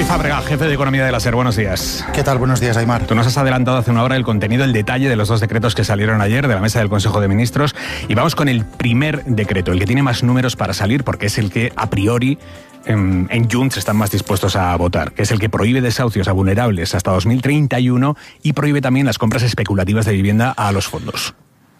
Fábrega, jefe de Economía de la SER, buenos días. ¿Qué tal? Buenos días, Aimar. Tú nos has adelantado hace una hora el contenido, el detalle de los dos decretos que salieron ayer de la mesa del Consejo de Ministros, y vamos con el primer decreto, el que tiene más números para salir, porque es el que a priori en Junts están más dispuestos a votar, que es el que prohíbe desahucios a vulnerables hasta 2031 y prohíbe también las compras especulativas de vivienda a los fondos.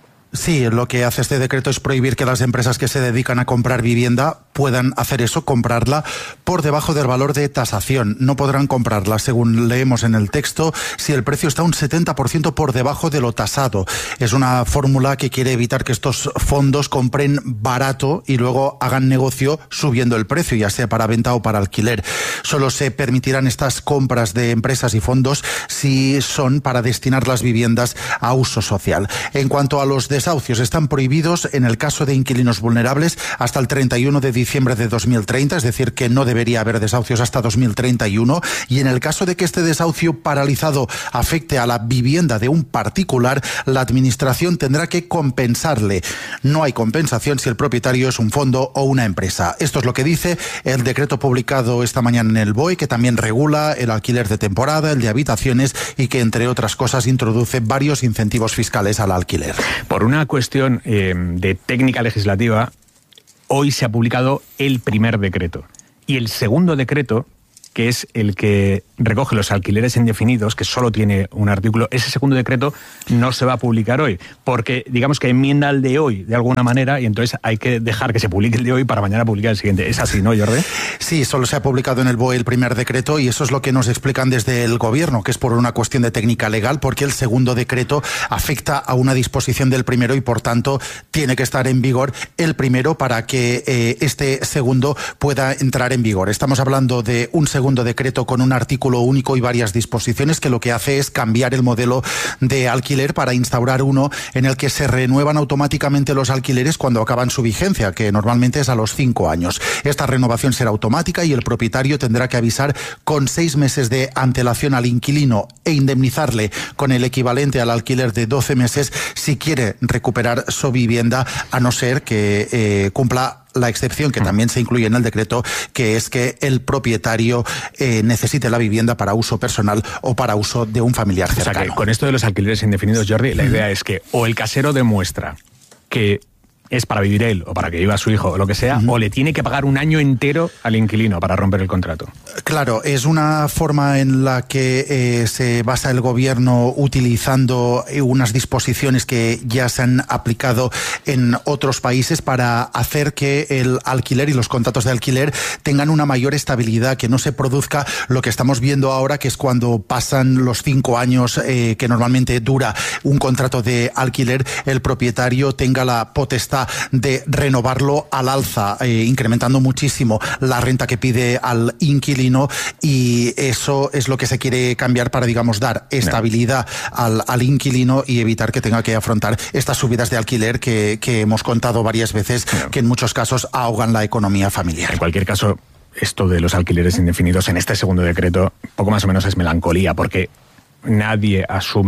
Sí, lo que hace este decreto es prohibir que las empresas que se dedican a comprar vivienda puedan hacer eso, comprarla por debajo del valor de tasación. No podrán comprarla, según leemos en el texto, si el precio está un 70% por debajo de lo tasado. Es una fórmula que quiere evitar que estos fondos compren barato y luego hagan negocio subiendo el precio, ya sea para venta o para alquiler. Solo se permitirán estas compras de empresas y fondos si son para destinar las viviendas a uso social. En cuanto a los desahucios, están prohibidos en el caso de inquilinos vulnerables hasta el 31 de diciembre de 2030, es decir, que no debería haber desahucios hasta 2031, y en el caso de que este desahucio paralizado afecte a la vivienda de un particular, la administración tendrá que compensarle. No hay compensación si el propietario es un fondo o una empresa. Esto es lo que dice el decreto publicado esta mañana en el BOE, que también regula el alquiler de temporada, el de habitaciones y que, entre otras cosas, introduce varios incentivos fiscales al alquiler. Por una cuestión de técnica legislativa, hoy se ha publicado el primer decreto. Y el segundo decreto, que es el que recoge los alquileres indefinidos, que solo tiene un artículo, ese segundo decreto no se va a publicar hoy, porque digamos que enmienda al de hoy de alguna manera, y entonces hay que dejar que se publique el de hoy para mañana publicar el siguiente. ¿Es así, no, Jordi? Sí, solo se ha publicado en el BOE el primer decreto, y eso es lo que nos explican desde el Gobierno, que es por una cuestión de técnica legal, porque el segundo decreto afecta a una disposición del primero y, por tanto, tiene que estar en vigor el primero para que este segundo pueda entrar en vigor. Estamos hablando de un segundo decreto con un artículo único y varias disposiciones que lo que hace es cambiar el modelo de alquiler para instaurar uno en el que se renuevan automáticamente los alquileres cuando acaban su vigencia, que normalmente es a los 5 años. Esta renovación será automática y el propietario tendrá que avisar con 6 meses de antelación al inquilino e indemnizarle con el equivalente al alquiler de 12 meses si quiere recuperar su vivienda, a no ser que cumpla la excepción que también se incluye en el decreto, que es que el propietario necesite la vivienda para uso personal o para uso de un familiar cercano. O sea que con esto de los alquileres indefinidos, Jordi, la idea es que o el casero demuestra que es para vivir él o para que viva su hijo o lo que sea, o le tiene que pagar un año entero al inquilino para romper el contrato. Claro, es una forma en la que se basa el Gobierno utilizando unas disposiciones que ya se han aplicado en otros países para hacer que el alquiler y los contratos de alquiler tengan una mayor estabilidad, que no se produzca lo que estamos viendo ahora, que es cuando pasan los 5 años que normalmente dura un contrato de alquiler, el propietario tenga la potestad de renovarlo al alza, incrementando muchísimo la renta que pide al inquilino, y eso es lo que se quiere cambiar para, digamos, dar estabilidad al inquilino y evitar que tenga que afrontar estas subidas de alquiler que hemos contado varias veces, que en muchos casos ahogan la economía familiar. En cualquier caso, esto de los alquileres indefinidos en este segundo decreto, poco más o menos es melancolía, porque nadie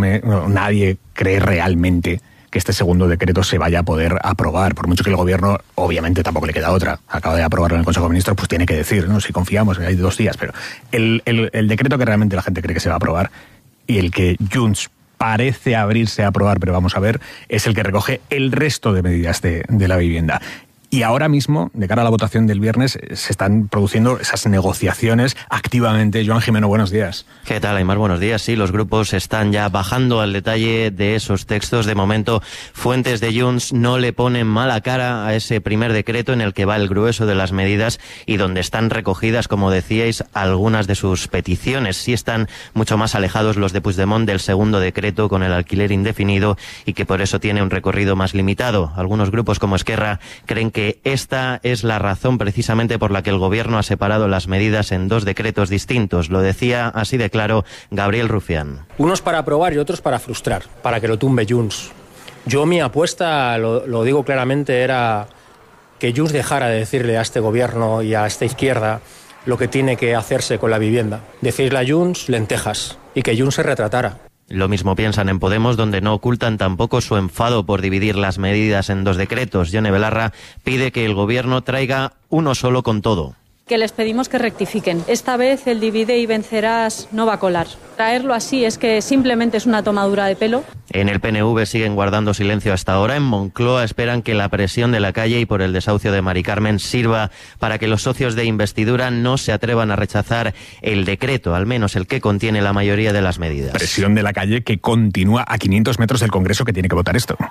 cree realmente que este segundo decreto se vaya a poder aprobar, por mucho que el Gobierno, obviamente tampoco le queda otra, acaba de aprobarlo en el Consejo de Ministros, pues tiene que decir, ¿no? Si confiamos, hay 2 días, pero el decreto que realmente la gente cree que se va a aprobar y el que Junts parece abrirse a aprobar, pero vamos a ver, es el que recoge el resto de medidas de la vivienda. Y ahora mismo, de cara a la votación del viernes, se están produciendo esas negociaciones activamente. Joan Jimeno, buenos días. ¿Qué tal, Aimar? Buenos días. Sí, los grupos están ya bajando al detalle de esos textos. De momento, fuentes de Junts no le ponen mala cara a ese primer decreto en el que va el grueso de las medidas y donde están recogidas, como decíais, algunas de sus peticiones. Sí están mucho más alejados los de Puigdemont del segundo decreto con el alquiler indefinido y que por eso tiene un recorrido más limitado. Algunos grupos como Esquerra creen que esta es la razón precisamente por la que el Gobierno ha separado las medidas en 2 decretos distintos. Lo decía así de claro Gabriel Rufián. Unos para aprobar y otros para frustrar, para que lo tumbe Junts. Yo mi apuesta, lo digo claramente, era que Junts dejara de decirle a este Gobierno y a esta izquierda lo que tiene que hacerse con la vivienda. Decirle a Junts lentejas y que Junts se retratara. Lo mismo piensan en Podemos, donde no ocultan tampoco su enfado por dividir las medidas en 2 decretos. Yone Belarra pide que el Gobierno traiga uno solo con todo. que les pedimos que rectifiquen. Esta vez el divide y vencerás no va a colar. Traerlo así es que simplemente es una tomadura de pelo. En el PNV siguen guardando silencio hasta ahora. En Moncloa esperan que la presión de la calle y por el desahucio de Mari Carmen sirva para que los socios de investidura no se atrevan a rechazar el decreto, al menos el que contiene la mayoría de las medidas. Presión de la calle que continúa a 500 metros del Congreso que tiene que votar esto.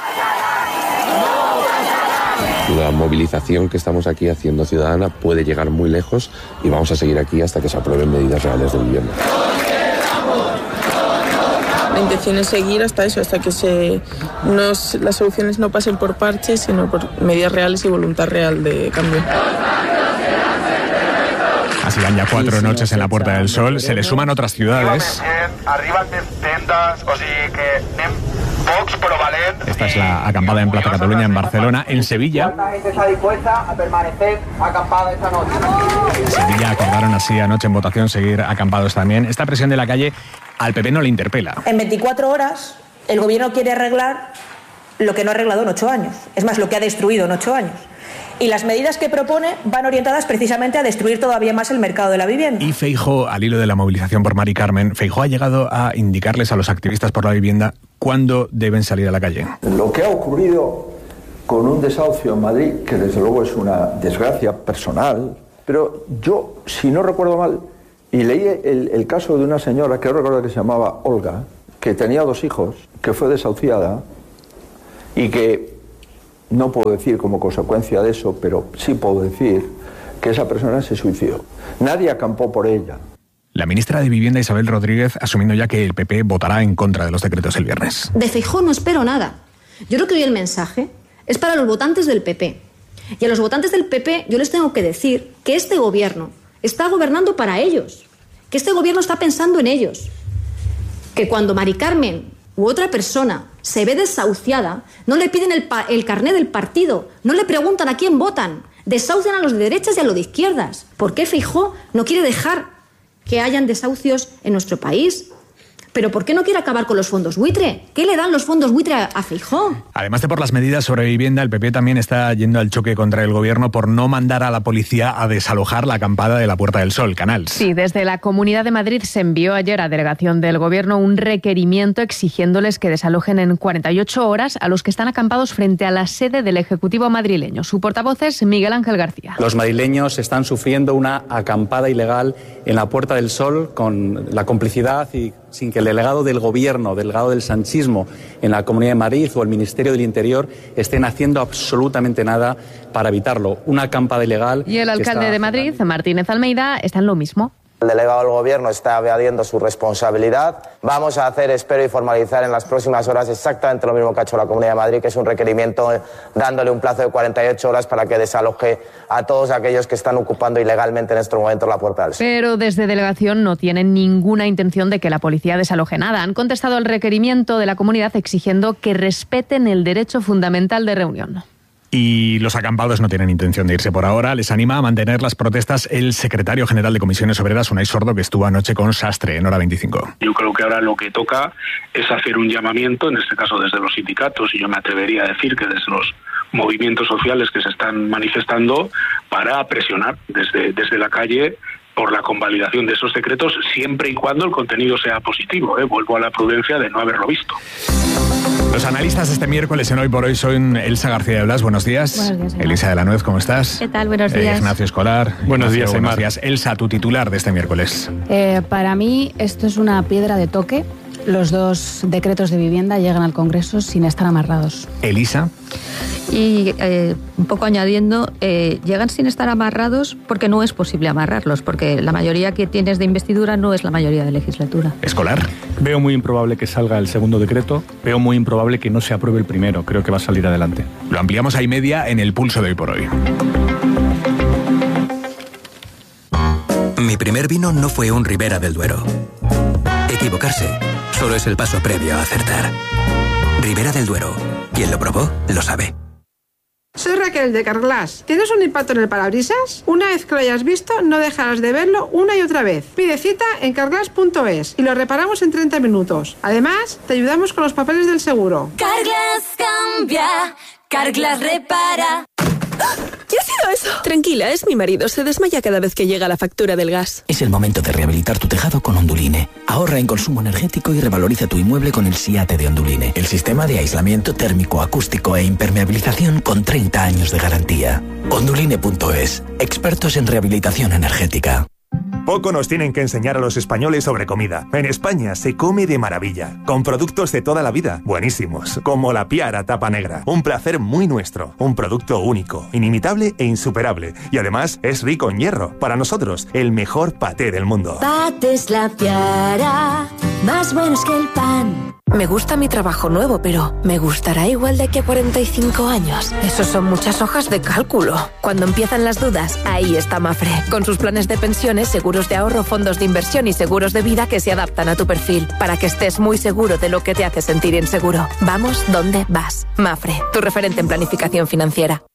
La movilización que estamos aquí haciendo ciudadana puede llegar muy lejos y vamos a seguir aquí hasta que se aprueben medidas reales de vivienda. La intención es seguir hasta eso, hasta que las soluciones no pasen por parches, sino por medidas reales y voluntad real de cambio. Así van ya 4 noches en la Puerta del Sol. Se le suman otras ciudades. Esta es la acampada en Plaza Cataluña, en Barcelona. En Sevilla. En Sevilla acordaron así anoche en votación seguir acampados también. Esta presión de la calle al PP no le interpela. En 24 horas el gobierno quiere arreglar lo que no ha arreglado en 8 años. Es más, lo que ha destruido en 8 años. Y las medidas que propone van orientadas precisamente a destruir todavía más el mercado de la vivienda. Y Feijóo, al hilo de la movilización por Mari Carmen, Feijóo ha llegado a indicarles a los activistas por la vivienda cuándo deben salir a la calle. Lo que ha ocurrido con un desahucio en Madrid, que desde luego es una desgracia personal, pero yo, si no recuerdo mal, y leí el caso de una señora, que recuerdo que se llamaba Olga, que tenía 2 hijos, que fue desahuciada y que no puedo decir como consecuencia de eso, pero sí puedo decir que esa persona se suicidó. Nadie acampó por ella. La ministra de Vivienda, Isabel Rodríguez, asumiendo ya que el PP votará en contra de los decretos el viernes. De Feijóo no espero nada. Yo creo que hoy el mensaje es para los votantes del PP. Y a los votantes del PP yo les tengo que decir que este gobierno está gobernando para ellos, que este gobierno está pensando en ellos, que cuando Mari Carmen u otra persona se ve desahuciada, no le piden el carné del partido, no le preguntan a quién votan, desahucian a los de derechas y a los de izquierdas. ¿Por qué Feijóo no quiere dejar que hayan desahucios en nuestro país? ¿Pero por qué no quiere acabar con los fondos buitre? ¿Qué le dan los fondos buitre a Feijóo? Además de por las medidas sobre vivienda, el PP también está yendo al choque contra el gobierno por no mandar a la policía a desalojar la acampada de la Puerta del Sol, Canals. Sí, desde la Comunidad de Madrid se envió ayer a delegación del gobierno un requerimiento exigiéndoles que desalojen en 48 horas a los que están acampados frente a la sede del Ejecutivo madrileño. Su portavoz es Miguel Ángel García. Los madrileños están sufriendo una acampada ilegal en la Puerta del Sol con la complicidad y sin que el delegado del gobierno, delegado del sanchismo en la Comunidad de Madrid o el Ministerio del Interior estén haciendo absolutamente nada para evitarlo. Una acampada ilegal. Y el alcalde de Madrid, Martínez Almeida, está en lo mismo. El delegado del gobierno está evadiendo su responsabilidad. Vamos a hacer, espero, y formalizar en las próximas horas exactamente lo mismo que ha hecho la Comunidad de Madrid, que es un requerimiento dándole un plazo de 48 horas para que desaloje a todos aquellos que están ocupando ilegalmente en estos momentos la Puerta del Sol. Pero desde delegación no tienen ninguna intención de que la policía desaloje nada. Han contestado al requerimiento de la comunidad exigiendo que respeten el derecho fundamental de reunión. Y los acampados no tienen intención de irse por ahora. Les anima a mantener las protestas el secretario general de Comisiones Obreras, Unai Sordo, que estuvo anoche con Sastre en Hora 25. Yo creo que ahora lo que toca es hacer un llamamiento, en este caso desde los sindicatos, y yo me atrevería a decir que desde los movimientos sociales que se están manifestando, para presionar desde la calle por la convalidación de esos decretos, siempre y cuando el contenido sea positivo. Vuelvo a la prudencia de no haberlo visto. Los analistas de este miércoles en Hoy por Hoy son Elsa García de Blas, buenos días. Buenos días, Elisa de la Nuez, ¿cómo estás? ¿Qué tal? Buenos días. Ignacio Escolar. Buenos días, buenos días. Elsa, tu titular de este miércoles. Para mí esto es una piedra de toque. Los 2 decretos de vivienda llegan al Congreso sin estar amarrados. Elisa. Y un poco añadiendo, llegan sin estar amarrados porque no es posible amarrarlos, porque la mayoría que tienes de investidura no es la mayoría de legislatura. Escolar. Veo muy improbable que salga el segundo decreto, veo muy improbable que no se apruebe el primero, creo que va a salir adelante. Lo ampliamos a y media en el pulso de Hoy por Hoy. Mi primer vino no fue un Ribera del Duero. Equivocarse solo es el paso previo a acertar. Ribera del Duero. Quien lo probó, lo sabe. Soy Raquel de Carglass. ¿Tienes un impacto en el parabrisas? Una vez que lo hayas visto, no dejarás de verlo una y otra vez. Pide cita en carglass.es y lo reparamos en 30 minutos. Además, te ayudamos con los papeles del seguro. Carglass cambia, Carglass repara. ¿Qué ha sido eso? Tranquila, es mi marido. Se desmaya cada vez que llega la factura del gas. Es el momento de rehabilitar tu tejado con Onduline. Ahorra en consumo energético y revaloriza tu inmueble con el SIATE de Onduline. El sistema de aislamiento térmico, acústico e impermeabilización con 30 años de garantía. Onduline.es. Expertos en rehabilitación energética. Poco nos tienen que enseñar a los españoles sobre comida. En España se come de maravilla, con productos de toda la vida, buenísimos, como la Piara Tapa Negra. Un placer muy nuestro, un producto único, inimitable e insuperable. Y además es rico en hierro. Para nosotros, el mejor paté del mundo. Patés La Piara, más buenos que el pan. Me gusta mi trabajo nuevo, pero ¿me gustará igual de aquí a 45 años? Esos son muchas hojas de cálculo. Cuando empiezan las dudas, ahí está Mafre. Con sus planes de pensiones, seguros de ahorro, fondos de inversión y seguros de vida que se adaptan a tu perfil, para que estés muy seguro de lo que te hace sentir inseguro. Vamos donde vas. Mafre, tu referente en planificación financiera.